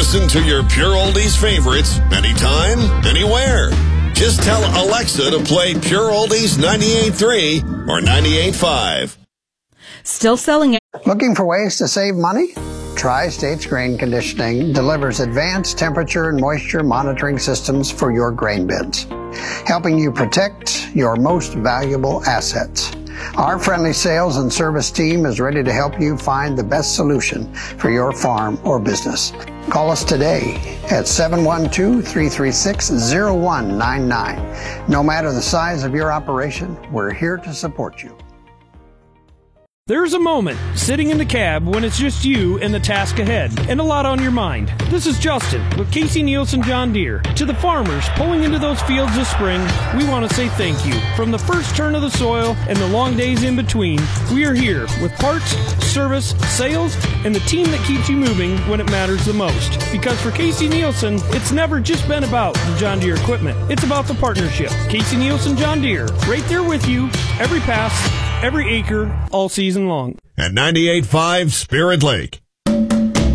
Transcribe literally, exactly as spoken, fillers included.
Listen to your Pure Oldies favorites anytime, anywhere. Just tell Alexa to play Pure Oldies ninety-eight point three or ninety-eight point five. Still selling it. Looking for ways to save money? Tri-States Grain Conditioning delivers advanced temperature and moisture monitoring systems for your grain bins, helping you protect your most valuable assets. Our friendly sales and service team is ready to help you find the best solution for your farm or business. Call us today at seven one two, three three six, zero one nine nine. No matter the size of your operation, we're here to support you. There's a moment sitting in the cab when it's just you and the task ahead, and a lot on your mind. This is Justin with Casey Nielsen John Deere. To the farmers pulling into those fields this spring, we want to say thank you. From the first turn of the soil and the long days in between, we are here with parts, service, sales, and the team that keeps you moving when it matters the most. Because for Casey Nielsen, it's never just been about the John Deere equipment. It's about the partnership. Casey Nielsen John Deere, right there with you, every pass, every acre, all season long. At ninety-eight point five Spirit Lake.